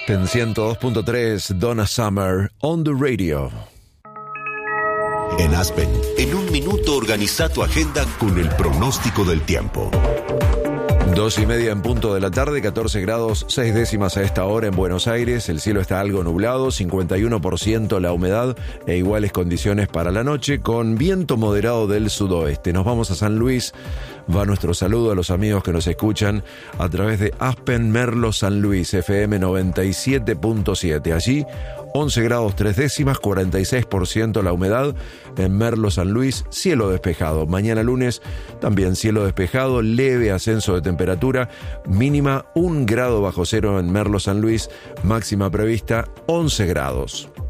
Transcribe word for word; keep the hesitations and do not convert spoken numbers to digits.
Aspen ciento dos punto tres, Donna Summer, on the radio. En Aspen, en un minuto organiza tu agenda con el pronóstico del tiempo. Dos y media en punto de la tarde, catorce grados, seis décimas a esta hora en Buenos Aires. El cielo está algo nublado, cincuenta y uno por ciento la humedad e iguales condiciones para la noche con viento moderado del sudoeste. Nos vamos a San Luis. Va nuestro saludo a los amigos que nos escuchan a través de Aspen Merlo San Luis, F M noventa y siete punto siete. Allí, once grados tres décimas, cuarenta y seis por ciento la humedad. En Merlo San Luis, cielo despejado. Mañana lunes, también cielo despejado, leve ascenso de temperatura, mínima un grado bajo cero en Merlo San Luis, máxima prevista once grados.